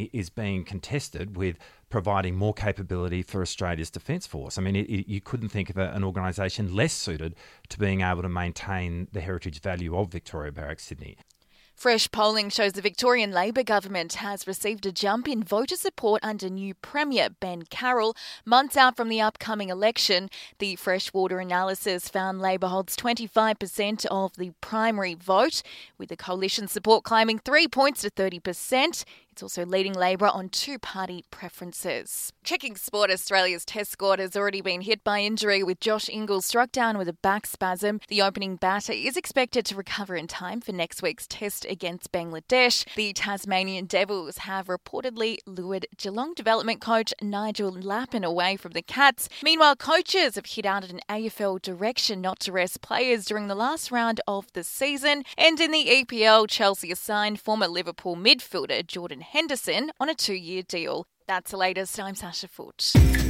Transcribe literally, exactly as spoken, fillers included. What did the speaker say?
Sydney is being contested with providing more capability for Australia's Defence Force. I mean, it, it, you couldn't think of a, an organisation less suited to being able to maintain the heritage value of Victoria Barracks Sydney. Fresh polling shows the Victorian Labor government has received a jump in voter support under new Premier Ben Carroll, months out from the upcoming election. The Freshwater analysis found Labor holds twenty-five percent of the primary vote, with the coalition support climbing three points to thirty percent. It's also leading Labor on two-party preferences. Checking sport, Australia's Test squad has already been hit by injury, with Josh Ingles struck down with a back spasm. The opening batter is expected to recover in time for next week's Test against Bangladesh. The Tasmanian Devils have reportedly lured Geelong development coach Nigel Lappin away from the Cats. Meanwhile, coaches have hit out at an A F L direction not to rest players during the last round of the season. And in the E P L, Chelsea assigned former Liverpool midfielder Jordan Henderson on a two-year deal. That's the latest. I'm Sasha Foote.